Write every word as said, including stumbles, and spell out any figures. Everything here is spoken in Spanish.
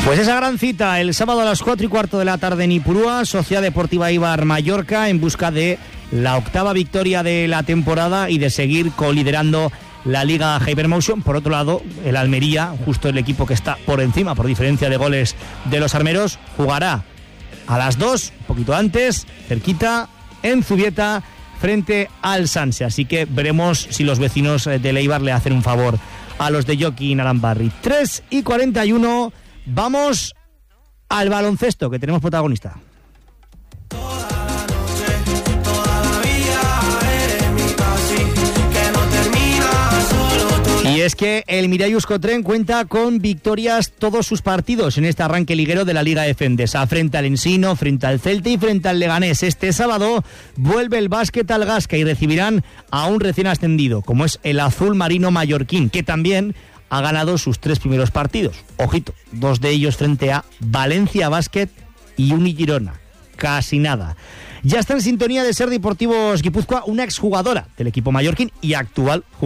Pues esa gran cita el sábado a las cuatro y cuarto de la tarde en Ipurúa, Sociedad Deportiva Eibar Mallorca, en busca de la octava victoria de la temporada y de seguir coliderando la Liga Hypermotion. Por otro lado, el Almería, justo el equipo que está por encima por diferencia de goles de los armeros, jugará a las dos, un poquito antes, cerquita, en Zubieta, frente al Sanse. Así que veremos si los vecinos del Eibar le hacen un favor a los de Joaquín Arambarri. tres y cuarenta y uno, vamos al baloncesto, que tenemos protagonista. Y es que el Miralles Cotren cuenta con victorias todos sus partidos en este arranque liguero de la Liga de Fendesa, frente al Ensino, frente al Celta y frente al Leganés. Este sábado vuelve el básquet al Gasca y recibirán a un recién ascendido, como es el Azul Marino Mallorquín, que también ha ganado sus tres primeros partidos. Ojito, dos de ellos frente a Valencia Básquet y Uni Girona. Casi nada. Ya está en sintonía de Ser Deportivos Guipúzcoa una exjugadora del equipo mallorquín y actual jugadora